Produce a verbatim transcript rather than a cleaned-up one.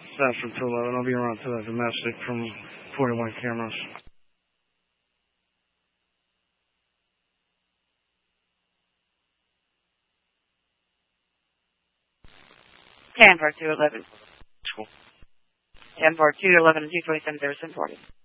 Stafford two eleven. I'll be around to the domestic from forty-one cameras. ten four two eleven. ten four two eleven and two twenty-seven zero seven forty.